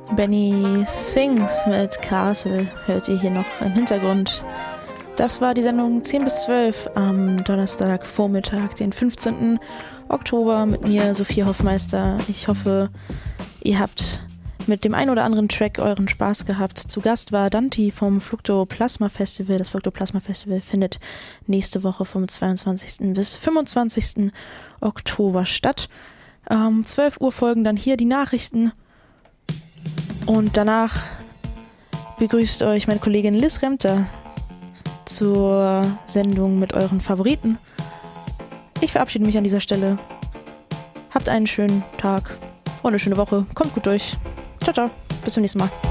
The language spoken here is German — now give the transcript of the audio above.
Benny Sings mit Castle hört ihr hier noch im Hintergrund. Das war die Sendung 10 bis 12 am Donnerstagvormittag, den 15. Oktober mit mir, Sophie Hoffmeister. Ich hoffe, ihr habt mit dem ein oder anderen Track euren Spaß gehabt. Zu Gast war Dante vom Fluctoplasma Festival. Das Fluctoplasma Festival findet nächste Woche vom 22. bis 25. Oktober statt. 12 Uhr folgen dann hier die Nachrichten. Und danach begrüßt euch meine Kollegin Liz Remter zur Sendung mit euren Favoriten. Ich verabschiede mich an dieser Stelle. Habt einen schönen Tag und eine schöne Woche. Kommt gut durch. Ciao, ciao. Bis zum nächsten Mal.